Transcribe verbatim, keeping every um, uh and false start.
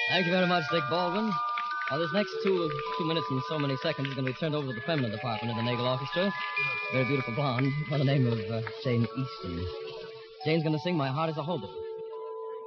Thank you very much, Dick Baldwin. Now, this next two two minutes and so many seconds is going to be turned over to the feminine department of the Nagel Orchestra. A very beautiful blonde by the name of uh, Jane Easton. Jane's going to sing My Heart is a Hobo.